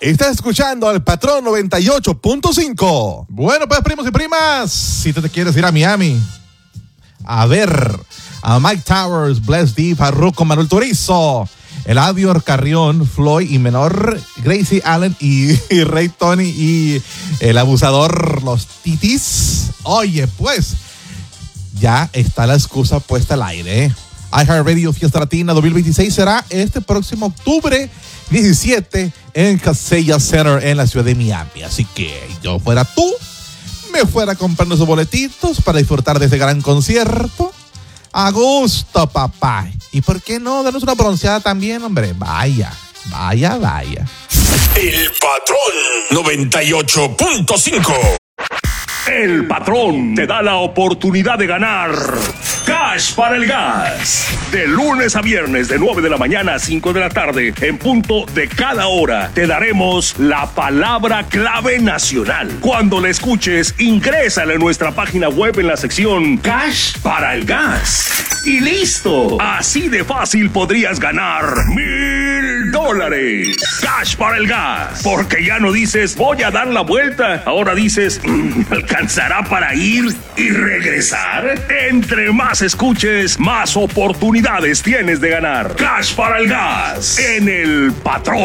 Estás escuchando al Patrón 98.5. Bueno, pues primos y primas, si tú te quieres ir a Miami a ver a Mike Towers, Bless D, Farruko, Manuel Turizo, Eladio Carrión, Floyd y Menor, Gracie Allen y Ray Tony y el abusador, los Titis. Oye, pues ya está la excusa puesta al aire. iHeartRadio Fiesta Latina 2026 será este próximo octubre 17 en Casella Center en la ciudad de Miami. Así que yo fuera tú, me fuera comprando esos boletitos para disfrutar de ese gran concierto. A gusto, papá. ¿Y por qué no darnos una bronceada también, hombre? Vaya. El Patrón 98.5. El Patrón te da la oportunidad de ganar Cash para el Gas. De lunes a viernes, de 9 de la mañana a 5 de la tarde, en punto de cada hora, te daremos la palabra clave nacional. Cuando la escuches, ingrésala en nuestra página web en la sección Cash para el Gas. Y listo. Así de fácil podrías ganar $1,000. Cash para el Gas. Porque ya no dices, voy a dar la vuelta. Ahora dices, ¿alcanzará para ir y regresar? Entre más escuches, más oportunidades tienes de ganar. Cash para el Gas en el Patrón